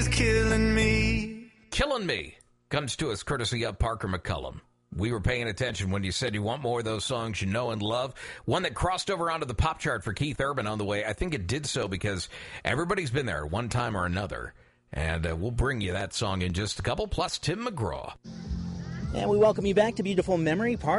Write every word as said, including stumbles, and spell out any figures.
Killing me. Killing Me comes to us courtesy of Parker McCullum. We were paying attention when you said you want more of those songs you know and love. One that crossed over onto the pop chart for Keith Urban on the way. I think it did so because everybody's been there one time or another. And uh, we'll bring you that song in just a couple, plus Tim McGraw. And we welcome you back to Beautiful Memory Park.